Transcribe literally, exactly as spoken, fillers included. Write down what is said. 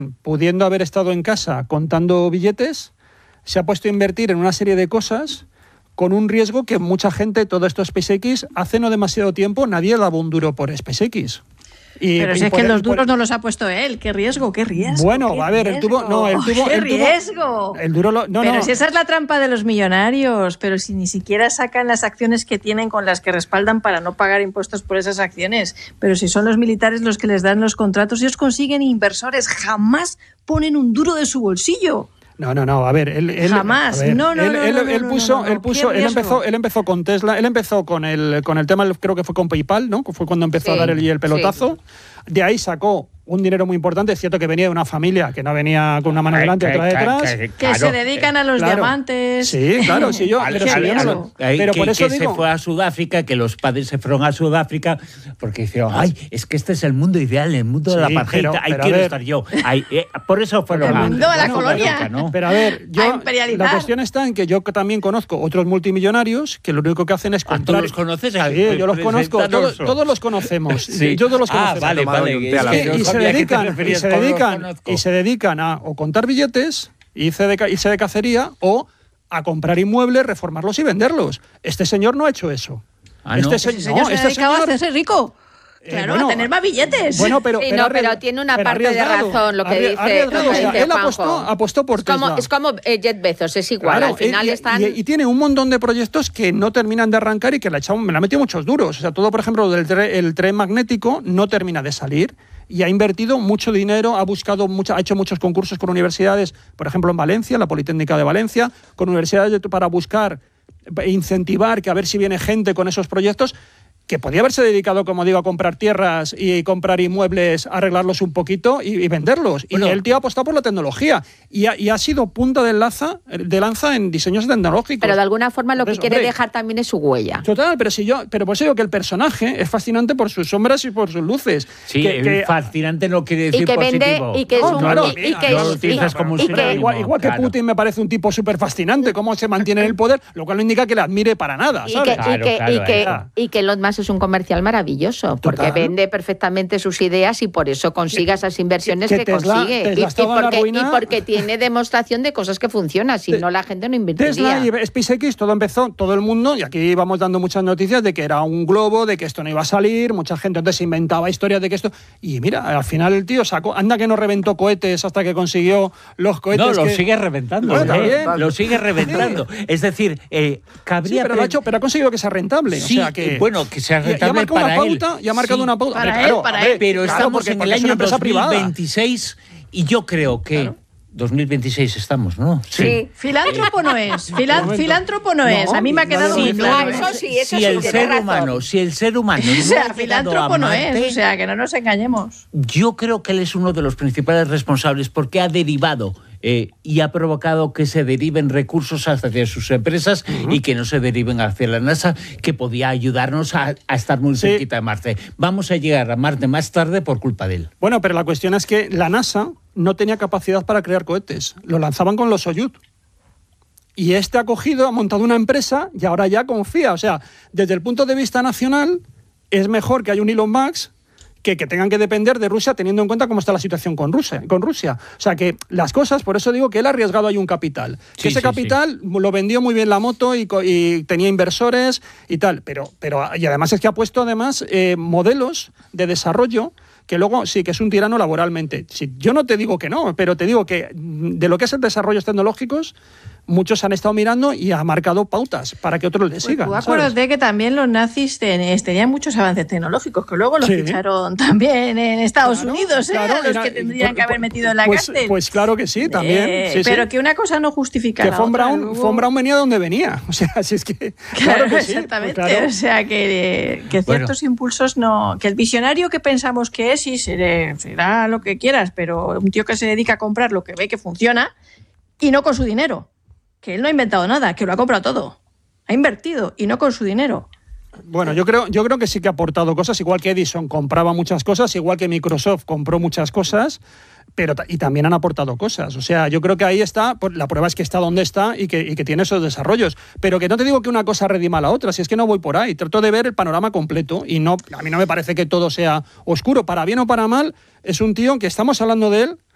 pudiendo haber estado en casa contando billetes, se ha puesto a invertir en una serie de cosas con un riesgo que mucha gente, todo esto SpaceX, hace no demasiado tiempo nadie daba un duro por SpaceX. Y, pero si es que los duros no los ha puesto él. ¿Qué riesgo? ¿Qué riesgo? Bueno, ¿Qué a ver, riesgo? el tubo... No, el tubo ¡Qué el tubo, riesgo! El duro lo, no, pero no. si esa es la trampa de los millonarios, pero si ni siquiera sacan las acciones que tienen con las que respaldan para no pagar impuestos por esas acciones, pero si son los militares los que les dan los contratos, ellos consiguen inversores, jamás ponen un duro de su bolsillo. No, no, no, a ver, él, él jamás, a ver, no, no, él, no, él, no, no, él puso, no, no, no. él puso, él empezó, él empezó con Tesla, él empezó con el, con el tema, creo que fue con PayPal, ¿no? Que fue cuando empezó sí, a dar el, el pelotazo. Sí. De ahí sacó un dinero muy importante. Es cierto que venía de una familia que no venía con una mano delante y otra detrás. Que, que, que, que se dedican a los claro. diamantes. Sí, claro, sí, yo. Pero, sí, yo no, pero que, por eso que digo, se fue a Sudáfrica, que los padres se fueron a Sudáfrica porque dijeron, ay, es que este es el mundo ideal, el mundo sí, de la apartheid, ahí quiero ver, estar yo. Ahí, eh, por eso fueron el mundo a, de la a colonia. Sudáfrica, ¿no? Pero a ver, yo, la cuestión está en que yo también conozco otros multimillonarios que lo único que hacen es comprar. ¿Tú los conoces? Sí, yo los conozco, todos, todos los conocemos. Sí. Todos los conocemos. Ah, vale, vale. Y se dedican y se dedican, y se dedican a o contar billetes, irse de, irse de cacería, o a comprar inmuebles, reformarlos y venderlos. Este señor no ha hecho eso. Ah, este no. se, ese señor no, se este dedicaba señor, a hacerse rico. Claro, eh, bueno, a tener más billetes. Bueno, pero, sí, pero, no, pero tiene una parte de razón lo que arri- dice, lo que o sea, dice él apostó, apostó por es como, Tesla. es como eh, Jeff Bezos, es igual. Claro, al final y, están... y, y tiene un montón de proyectos que no terminan de arrancar y que le ha echado, me le ha metido muchos duros. O sea, todo, por ejemplo, del tre- el tren magnético no termina de salir. Y ha invertido mucho dinero, ha buscado mucha, ha hecho muchos concursos con universidades, por ejemplo en Valencia, la Politécnica de Valencia, con universidades de, para buscar, incentivar, que a ver si viene gente con esos proyectos, que podía haberse dedicado, como digo, a comprar tierras y comprar inmuebles, arreglarlos un poquito y, y venderlos. Bueno, y el tío ha apostado por la tecnología y ha, y ha sido punta de lanza, de lanza en diseños tecnológicos. Pero de alguna forma lo Entonces, que quiere hombre, dejar también es su huella. Total, pero si yo, pero por eso digo que el personaje es fascinante por sus sombras y por sus luces. Sí, que, que, fascinante no quiere decir y que positivo. Vende, y que es no, un, claro, y, y que no lo es, utilizas y, como un y sinónimo. que, igual, igual que claro. Putin me parece un tipo súper fascinante, cómo se mantiene en el poder, lo cual no indica que le admire para nada, y ¿sabes? que, Claro, y que, claro, y que, claro. y que Elon Musk es un comercial maravilloso, porque Total. vende perfectamente sus ideas y por eso consigue esas inversiones que que, Tesla- consigue. Tesla y, y estaba en la porque, ruina. y porque tiene demostración de cosas que funcionan, si Te- no la gente no invertiría. Tesla y SpaceX, todo empezó, todo el mundo, y aquí vamos dando muchas noticias de que era un globo, de que esto no iba a salir, mucha gente entonces se inventaba historias de que esto... Y mira, al final el tío sacó, anda que no reventó cohetes hasta que consiguió los cohetes No, lo que... sigue reventando. Bueno, ¿eh? también. Lo sigue reventando. Sí. Es decir, eh, Sí, cabría... pero, lo ha hecho, pero ha conseguido que sea rentable. Sí, o sea que, bueno, que sea y- y ha rentable marcado para una él. pauta, y ha marcado Sí. una pauta. Para Hombre, él, claro, para hombre, él. Pero claro, estamos porque- en porque el es una año empresa dos mil privada. veintiséis y yo creo que... Claro. dos mil veintiséis estamos, ¿no? Sí. Filántropo no es. Filan- filántropo no es. A mí me ha quedado no, muy no, claro. no, eso sí, eso si sí, el tiene ser razón. humano, si el ser humano no O sea, ha llegado a filántropo no Marte, es. O sea, que no nos engañemos. yo creo que él es uno de los principales responsables porque ha derivado eh, y ha provocado que se deriven recursos hacia sus empresas uh-huh. y que no se deriven hacia la NASA, que podía ayudarnos a, a estar muy Sí. cerquita de Marte. Vamos a llegar a Marte más tarde por culpa de él. Bueno, pero la cuestión es que la NASA no tenía capacidad para crear cohetes. Lo lanzaban con los Soyuz. Y este ha cogido, ha montado una empresa y ahora ya confía. O sea, desde el punto de vista nacional, es mejor que haya un Elon Musk que, que tengan que depender de Rusia, teniendo en cuenta cómo está la situación con Rusia, con Rusia. O sea, que las cosas, por eso digo que él ha arriesgado ahí un capital. Sí, que ese sí, capital sí. lo vendió muy bien la moto y, y tenía inversores y tal. Pero, pero, y además es que ha puesto además eh, modelos de desarrollo que luego sí que es un tirano laboralmente. Sí, yo no te digo que no, pero te digo que de lo que es el desarrollo tecnológicos, muchos han estado mirando y ha marcado pautas para que otros le sigan. Pues tú acuérdate que también los nazis ten, tenían muchos avances tecnológicos que luego los sí. ficharon también en Estados claro, Unidos, ¿eh? Claro, los era, que tendrían pues, que haber metido en la pues, cárcel. Pues claro que sí, también. Eh, sí, pero sí. que una cosa no justifica que la Von otra. Braun, luego... Von Braun venía de donde venía. O sea, si es que... Claro, claro que sí, exactamente. Pues claro. O sea, que, que ciertos bueno. impulsos no... Que el visionario que pensamos que es, sí, será, será lo que quieras, pero un tío que se dedica a comprar lo que ve que funciona y no con su dinero. Que él no ha inventado nada, que lo ha comprado todo. Ha invertido y no con su dinero. Bueno, yo creo, yo creo que sí que ha aportado cosas, igual que Edison compraba muchas cosas, igual que Microsoft compró muchas cosas, pero y también han aportado cosas. O sea, yo creo que ahí está, pues, la prueba es que está donde está y que, y que tiene esos desarrollos. Pero que no te digo que una cosa redima a la otra, si es que no voy por ahí. Trato de ver el panorama completo y no, a mí no me parece que todo sea oscuro. Para bien o para mal, es un tío que estamos hablando de él